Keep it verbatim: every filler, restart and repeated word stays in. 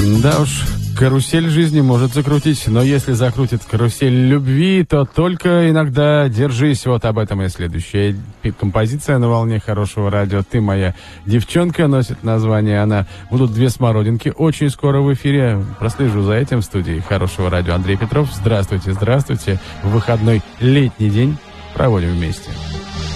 Да уж, карусель жизни может закрутить, но если закрутит карусель любви, то только иногда держись. Вот об этом и следующая композиция на волне хорошего радио. «Ты моя девчонка» носит название она. Будут две смородинки очень скоро в эфире. Прослежу за этим в студии хорошего радио Андрей Петров. Здравствуйте, здравствуйте. В выходной летний день проводим вместе.